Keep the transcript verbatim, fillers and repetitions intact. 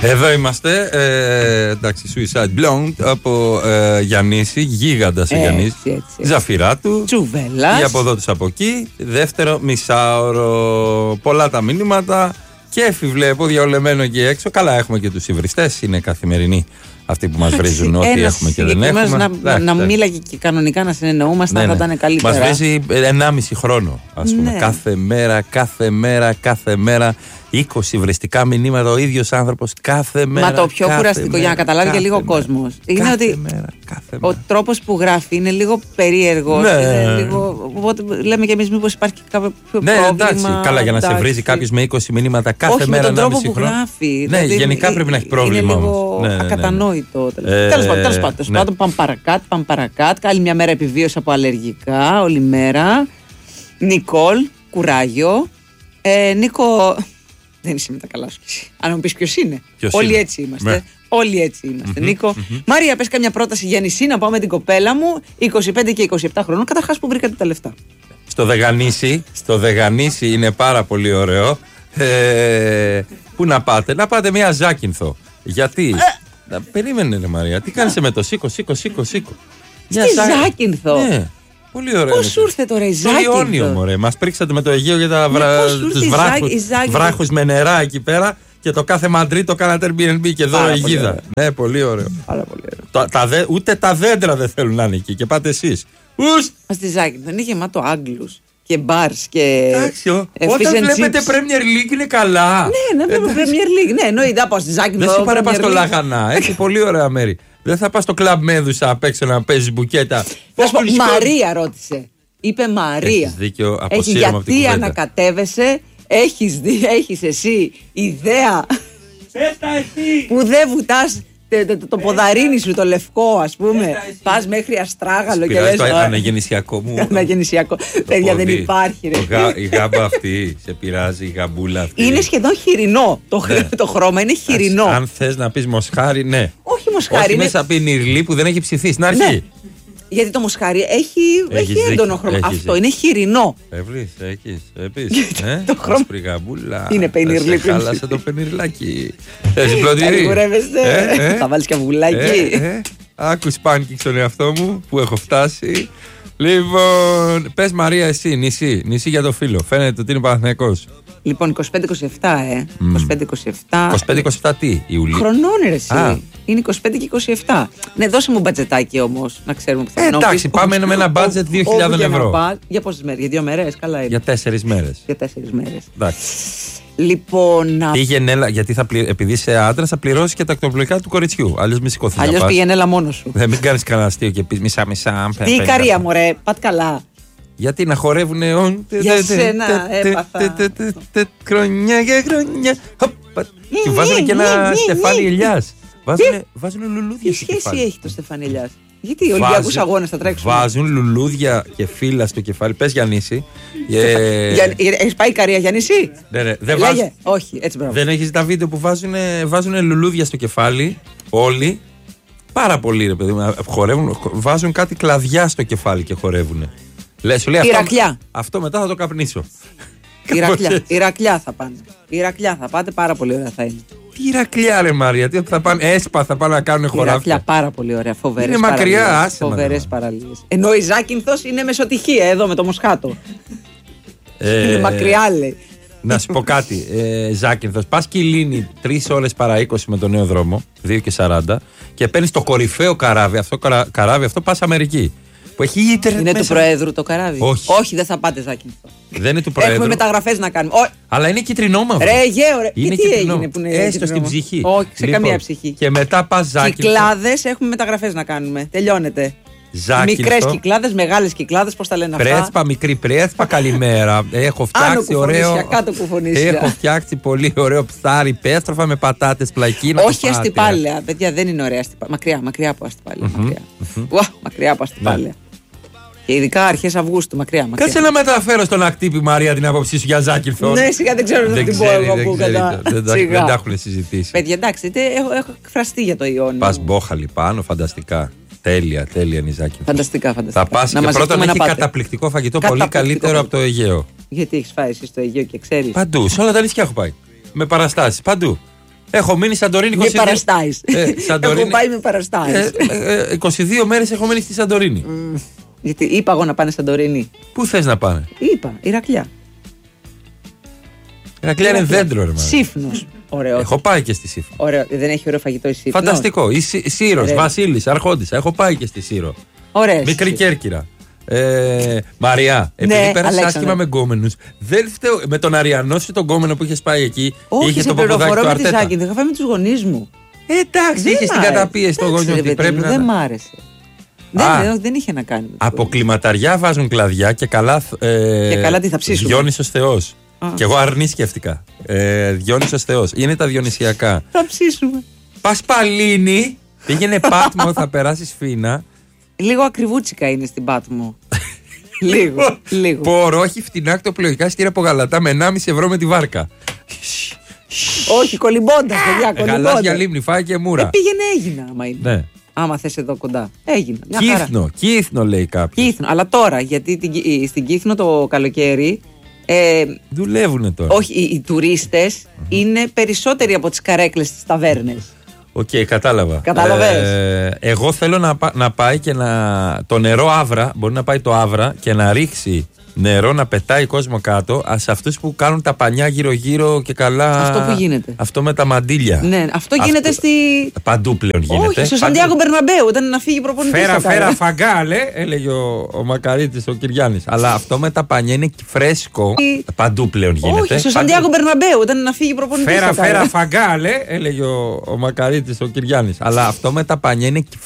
Εδώ είμαστε. Ε, εντάξει, Suicide Blonde από ε, Γιαννήση, γίγαντας ο Γιαννής. Ζαφυράτου. Τσουβέλλας. Η από εδώ τους από εκεί. Δεύτερο μισάωρο. Πολλά τα μηνύματα. Κέφι βλέπω διαολεμένο εκεί έξω. Καλά, έχουμε και τους υβριστές. Είναι καθημερινοί αυτοί που μας βρίζουν ό,τι έχουμε και δεν έχουμε. Να, να, να μίλαγε και κανονικά να συνεννοούμαστε, ναι, θα ήταν καλύτερα. Μας βρίζει ενάμιση χρόνο, ας πούμε. Ναι. Κάθε μέρα, κάθε μέρα, κάθε μέρα. είκοσι βρεστικά μηνύματα ο ίδιος άνθρωπος κάθε μέρα. Μα το πιο κουραστικό μέρα, για να καταλάβει και λίγο ο κόσμος είναι κάθε ότι μέρα, κάθε ο μέρα. τρόπος που γράφει είναι λίγο περίεργος. Ναι. Είναι λίγο, οπότε λέμε και εμείς μήπως υπάρχει κάποιο πιο ναι, πρόβλημα. Εντάξει, καλά, για να εντάξει. σε βρίζει κάποιος με είκοσι μηνύματα κάθε όχι, μέρα. Όχι, με τον τρόπο που χρόνο. γράφει. Ναι, δηλαδή, γενικά είναι, πρέπει να έχει πρόβλημα. Είναι λίγο ναι, ναι, ναι. ακατανόητο. Ε, τέλος πάντων, τέλος πάντων. Ναι. Πάμε παρακάτω, πάμε παρακάτω. Άλλη μια μέρα επιβίωση από αλλεργικά, όλη μέρα. Νικόλ, κουράγιο. Ε, Νίκο. Δεν είσαι με τα καλά σου κι εσύ. Αν μου πεις ποιος είναι. Ποιος Όλοι είναι? έτσι είμαστε. Ναι. Όλοι έτσι είμαστε. Mm-hmm, Νίκο. mm-hmm. Μάρια, πες καμιά πρόταση για νησί να πάω με την κοπέλα μου είκοσι πέντε και είκοσι επτά χρόνων. Καταρχάς που βρήκατε τα λεφτά. Στο Δεγανήσι, στο Δεγανήσι είναι πάρα πολύ ωραίο. Ε, πού να πάτε, να πάτε μια Ζάκυνθο. Γιατί. Ε. Περίμενε, ρε Μαρία, τι κάνεις με το σήκω, σήκω, σήκω, σήκω. Στη Ζάκυνθο. Ναι. Πολύ ωραίο. Πώς σου ήρθε τώρα η Ζάκυνθο? Το Ιόνιο, μωρέ. Μας πρίξατε με το Αιγαίο για τα βρα... τους βράχους, βράχους με νερά εκεί πέρα και το κάθε Μαντρί το κάνατε Airbnb και εδώ Αιγίδα. Ναι, πολύ ωραίο. Πάρα πολύ ωραίο. Τα, τα δε, ούτε τα δέντρα δεν θέλουν να είναι εκεί και πάτε εσείς. Μα στη Ζάκυνθο είναι γεμάτο Άγγλους και μπαρς και. Εντάξει, όταν βλέπετε Premier League είναι καλά. Ναι, να βλέπουμε Premier League. Ναι, εννοείται, πάω στη Ζάκυνθο. Δεν σου πάρε πας στο Λαχανά. Έχει πολύ ωραία μέρη. Δεν θα πας στο κλαμπ Μέδουσα απ' έξω να παίζεις μπουκέτα. Μαρία ρώτησε. Είπε Μαρία. Έχεις δίκιο, αποσύρομαι από την κουβέντα. Γιατί ανακατεύεσαι, έχεις, δι, έχεις εσύ ιδέα που δεν βουτάς το, το ποδαρίνι σου, το λευκό, ας πούμε. Πας μέχρι Αστράγαλο και λες. Το αναγεννησιακό μου. Αναγεννησιακό. Παιδιά, δεν υπάρχει, ρε. Η γάμπα αυτή σε πειράζει, η γαμπούλα αυτή. Είναι σχεδόν χοιρινό. Το, ναι. το χρώμα είναι χοιρινό. Αν θες να πεις μοσχάρι, ναι. Όχι μοσχάρι. Όχι είναι... μέσα πει νυρλί που δεν έχει ψηθεί στην αρχή. Ναι. Γιατί το μοσχάρι έχει, έχει έντονο χρώμα. Έχεις Αυτό δίκιο. Είναι χοιρινό. Ευλής, έχεις, επίσης. ε? Το χρώμα. Γαμπούλα. Είναι πενιρλί. Χάλασε το πενιρλάκι. Θες πλωτήρι. Καληγουρεύεστε. ε, ε, Θα βάλεις και αυγουλάκι. Ε, ε. Άκου σπάνκι στον εαυτό μου που έχω φτάσει. Λοιπόν, πες Μαρία εσύ, νησί, νησί για το φίλο. Φαίνεται ότι είναι Παναθηναϊκός. Λοιπόν, είκοσι πέντε είκοσι επτά, ε. Mm. είκοσι πέντε είκοσι επτά. είκοσι πέντε είκοσι επτά τι, Ιουλίου. Χρονών, ρε, εσύ. Α. Είναι είκοσι πέντε και είκοσι επτά. Ναι, δώσε μου μπατζετάκι όμως, να ξέρουμε που θα ε, εντάξει, πάμε με ένα μπάτζετ δύο χιλιάδες ευρώ. Για, για πόσες μέρες, για δύο μέρες, καλά είναι. Για τέσσερις μέρες. Για τέσσερις μέρες. Εντάξει. Λοιπόν, να... Πήγαινε, γιατί θα πλη... επειδή είσαι άντρας θα πληρώσεις και τα ακτοπλοϊκά του κοριτσιού. Αλλιώς μη σηκωθείς. Αλλιώς πήγαινε έλα μόνος σου. Δεν μην κάνεις κανένα αστείο και πεις μισά-μισά. Τι Ικαρία, μωρέ, πάτε καλά. Γιατί να χορεύουνε όν. Για σένα έπαθα. Χρόνια και χρόνια. Και βάζουν και ένα στεφάνι ελιάς. Βάζουν λουλούδια στο κεφάλι. Τι σχέση έχει το στεφάνι ελιάς? Γιατί οι Ολυμπιακούς αγώνες θα τρέξουν? Βάζουν λουλούδια και φύλλα στο κεφάλι. Πες Γιαννήση. Έχεις πάει Ικαρία Γιαννήση? Λέγε. Όχι, έτσι μπράβο. Δεν έχεις τα βίντεο που βάζουν λουλούδια στο κεφάλι όλοι. Πάρα πολύ ρε παιδί μου. Χορεύουν, βάζουν κάτι κλαδιά στο κεφάλι και χορεύουν. Λες, σου λέει αυτό, αυτό μετά θα το καπνίσω. Ηρακλιά, Ηρακλιά θα πάνε. Ηρακλιά θα πάτε, πάρα πολύ ωραία θα είναι. Τι Ηρακλιά ρε Μαρία, τι θα πάνε, έσπα θα πάνε να κάνουν χωράφια. Ηρακλιά πάρα πολύ ωραία, φοβερές είναι μακριά, άσε. Φοβερές παραλίες. Ενώ η Ζάκυνθος είναι μεσοτυχία εδώ με το Μοσχάτο. Ε, είναι μακριά λέει. Να σου πω κάτι, ε, Ζάκυνθος, πας Κιλίνη τρεις ώρες παρά είκοσι με τον νέο δρόμο, δύο και σαράντα και παίρνεις το κορυφαίο καράβι, αυτό καράβι αυτό πας Αμερική. Που έχει ίντερνετ είναι μέσα. Του Προέδρου το καράβι. Όχι. Όχι, δεν θα πάτε Ζάκυνθο. Δεν είναι του Προέδρου. Έχουμε μεταγραφές να κάνουμε. Ο... Αλλά είναι κυτρινόμαυρο. Ρε, γέω, ρε. Είναι και τι έγινε που είναι έστω στην ψυχή. Όχι, σε λοιπόν, καμία ψυχή. Και μετά πας Ζάκυνθο. Κυκλάδες έχουμε μεταγραφές να κάνουμε. Τελειώνεται. Ζάκυνθο. Μικρές κυκλάδες, μεγάλες κυκλάδες, πώς τα λένε αυτά. Πρέσπα, μικρή πρέσπα, καλημέρα. Έχω φτιάξει ωραίο. Κάτω κουφωνίσια. Έχω φτιάξει πολύ ωραίο ψάρι πέστροφα με πατάτες πλακίνα. Όχι αστιπάλαια. Παιδιά, δεν είναι ωραία αστιπάλαια. Μακριά, μακριά από αστιπάλαια. Μακριά από αστιπάλαια. Και ειδικά αρχές Αυγούστου, μακριά. μακριά. Κάτσε να μεταφέρω στον ακτύπη Μαρία την άποψή σου για Ζάκυνθο. Ναι, σιγά δεν ξέρω να την πω εγώ που κατά. Δεν τα έχουν συζητήσει. Παιδιά, εντάξει, έχω, έχω εκφραστεί για το Ιόνιο. Πας μπόχαλι πάνω, φανταστικά. Τέλεια, τέλεια Νιζάκη. Φανταστικά, φανταστικά. Θα πας και πρώτον έχει καταπληκτικό φαγητό, πολύ καλύτερο από το Αιγαίο. Γιατί έχεις φάει εσύ στο Αιγαίο και ξέρεις? Παντού, σε όλα τα νησιά έχω πάει. Με παραστάσεις, παντού. Έχω μείνει Σαντορίνη Με είκοσι δύο. παραστάεις. Ε, Σαντορίνη. Έχω πάει με παραστάεις. Ε, ε, ε, είκοσι δύο μέρες έχω μείνει στη Σαντορίνη. Mm. Γιατί είπα εγώ να πάνε Σαντορίνη. Πού θες να πάνε? Είπα, Ηρακλιά. Ηρακλιά είναι δέντρο, ρε. Σύφνος. Ωραίο. Έχω πάει και στη Σύφνο. Ωραίο. Δεν έχει ωραίο φαγητό η Σύφνος? Φανταστικό. Η Σύ- Σύρος, Βασίλης, Αρχόντισσα. Έχω πάει και στη Σύρο. Ωραίες. Μικρή Κέρκυρα. Ε, Μαριά, επειδή Ναι, πέρασε Αλέξανδρε. άσχημα με γκόμενους, δεν φταίω. Με τον Αριανό σου τον γκόμενο που είχε πάει εκεί, Όχι, είχε σε το ποποδάκι πληροφορώ του με τη Αρτέτα. Ζάκη. Δεν είχα φάει με τους γονείς μου. Ε, εντάξει, Δεν είχε μ' την άρεσε. καταπίεση στο Εντάξει, γονιό ρε ότι παιδί πρέπει μου, να. Δεν μ' άρεσε. Α. Δεν, δεν, δεν είχε να κάνει. με τους Από γονείς. κλιματαριά βάζουν κλαδιά και καλά. Ε, Και καλά τι θα ψήσουμε. Διόνυσος Θεός. Α. Και εγώ αρνή σκέφτηκα. Ε, Διόνυσος Θεός. Είναι τα διονυσιακά. Θα ψήσουμε. Πασπαλίνη. Πήγαινε Πάτμο, θα περάσει φίνα. Λίγο ακριβούτσικα είναι στην Πάτμο. λίγο. λίγο. Πόρο, έχει φτηνά ακτοπλοϊκά στήρα από γαλατά με ενάμιση ευρώ με τη βάρκα. Όχι, κολυμπώντα, παιδιά. Γαλάζια Κολυμπώντα. λίμνη, φάει και μούρα. Ε, πήγαινε έγινα, άμα είναι. Ναι. Άμα θες εδώ κοντά. Έγινα. Μια χαρά. Κύθνο, Κύθνο λέει κάποιο. Κύθνο. Αλλά τώρα, γιατί την, Κι- στην Κύθνο το καλοκαίρι. Ε, Δουλεύουνε τώρα. όχι, οι, οι τουρίστες είναι περισσότεροι από τις καρέκλες στις ταβέρνες. Οκ, κατάλαβα. Κατάλαβες. Ε, εγώ θέλω να, πά- να πάει και να. Το νερό Άβρα, μπορεί να πάει το Άβρα και να ρίξει νερό να πετάει κόσμο κάτω σε αυτούς που κάνουν τα πανιά γύρω-γύρω και καλά. Αυτό που γίνεται. Αυτό με τα μαντίλια. Ναι, αυτό γίνεται στη. Παντού πλέον γίνεται. Όχι, στο Παντού. Σαντιάγκο Μπερναμπέου, όταν να φύγει προπονητής. Φέρα, θα κάνει. φέρα, φαγκάλε, έλεγε ο, ο Μακαρίτης, ο Κυριάννης. Αλλά αυτό με τα πανιά είναι φρέσκο. Παντού πλέον γίνεται. Όχι, στο Παντού. Σαντιάγκο Μπερναμπέου, όταν να φύγει προπονητής. Φέρα, θα κάνει. φέρα, φαγκάλε, έλεγε ο, ο Μακαρίτης, ο Κυριάννης. Αλλά αυτό με τα πανιά είναι